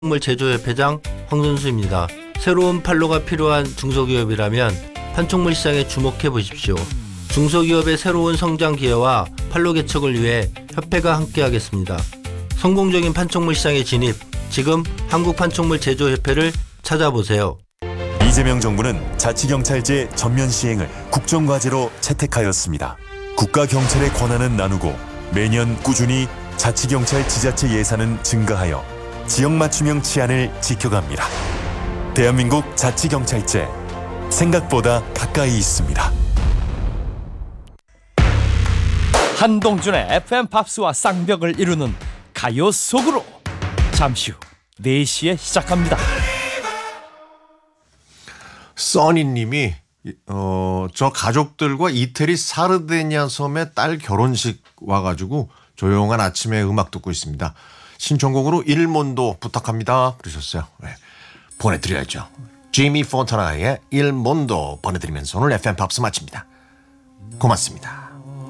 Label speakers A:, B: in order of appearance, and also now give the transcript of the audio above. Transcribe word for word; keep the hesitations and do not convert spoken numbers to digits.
A: 판촉물 제조협회장 황선수입니다. 새로운 판로가 필요한 중소기업이라면 판촉물 시장에 주목해 보십시오. 중소기업의 새로운 성장 기회와 판로 개척을 위해 협회가 함께하겠습니다. 성공적인 판촉물 시장의 진입, 지금 한국판촉물 제조협회를 찾아보세요.
B: 이재명 정부는 자치경찰제 전면 시행을 국정과제로 채택하였습니다. 국가경찰의 권한은 나누고 매년 꾸준히 자치경찰 지자체 예산은 증가하여 지역 맞춤형 치안을 지켜갑니다. 대한민국 자치경찰제, 생각보다 가까이 있습니다.
C: 한동준의 에프엠 팝스와 쌍벽을 이루는 가요 속으로 잠시 후 네 시에 시작합니다.
D: 써니님이 어, 저 가족들과 이태리 사르데니아 섬에 딸 결혼식 와가지고 조용한 아침에 음악 듣고 있습니다. 신청곡으로 일몬도 부탁합니다. 그러셨어요. 네. 보내드려야죠. 지미 폰타나의 일몬도 보내드리면서 오늘 에프엠 팝스 마칩니다. 고맙습니다.